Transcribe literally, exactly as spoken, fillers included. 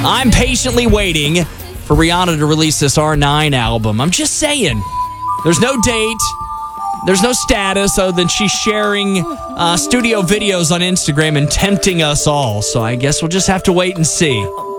I'm patiently waiting for Rihanna to release this R nine album. I'm just saying. There's no date. There's no status other than she's sharing uh, studio videos on Instagram and tempting us all. So I guess we'll just have to wait and see.